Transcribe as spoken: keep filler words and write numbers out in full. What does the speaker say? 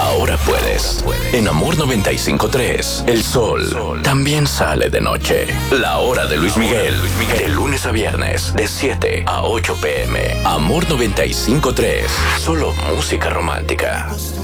ahora puedes. En Amor noventa y cinco punto tres, el sol también sale de noche. La hora de Luis Miguel, de lunes a viernes, de siete a ocho pm. Amor noventa y cinco punto tres, solo música romántica.